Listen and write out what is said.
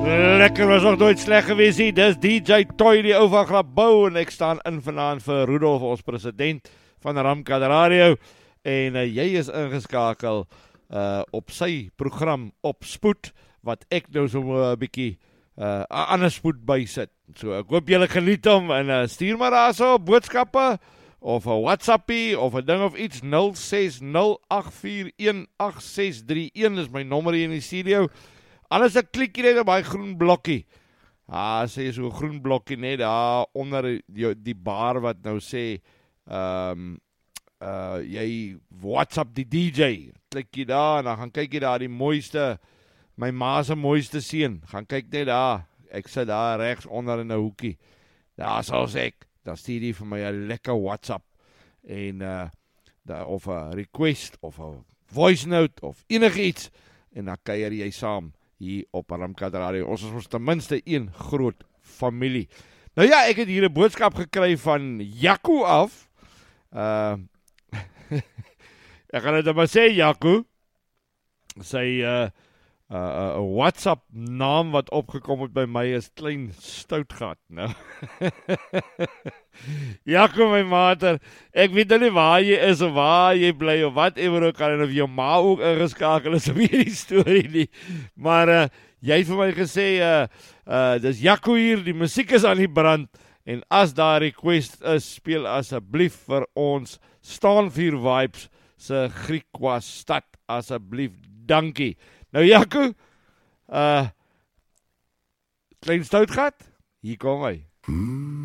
Lekker was nog nooit sleg gewees nie. Dis DJ Toy die ou van Grabouw en ek staan in vanaand vir Rudolf, ons president van Ramkat Radio en jy is ingeskakel op sy program op spoed wat ek nou so 'n bietjie ander spoed bysit. So ek hoop julle geniet hom en stuur maar daar so boodskappe of 'n WhatsAppie of 'n ding of iets 0608418631 is my nommer hier in die studio. Anders ek klik jy net op die groen blokkie. Sê jy so 'n groen blokkie net daar onder die bar wat nou sê jy WhatsApp die DJ. Klik jy daar en dan gaan kyk jy daar die mooiste, my ma se mooiste seun. Gaan kyk net daar. Ek sit daar regs onder in 'n hoekie. Daar sal ek. Dan stuur jy vir my 'n lekker WhatsApp en of 'n request of 'n voice note of enigiets en dan kuier jy saam hier op Ramkat Radio. Ons is ten minste een groot familie. Nou ja, ek het hier 'n boodskap gekry van Jaco af. Ek gaan dit maar sê, Jaco. Sy WhatsApp naam wat opgekom het by my is Klein Stoutgat. Nou. Jaco, my mater, ek weet nou nie waar jy is of waar jy bly of whatever ook al en of jou ma ook ingeskakel is op hierdie storie nie. Maar jy het vir my gesê, dis Jaco hier, die musiek is aan die brand en as daar request is, speel asseblief vir ons Staanvuur Vibes se Griekwa stad, asseblief, dankie. Nou Jaco, Klein Stoutgat, hier kom hy.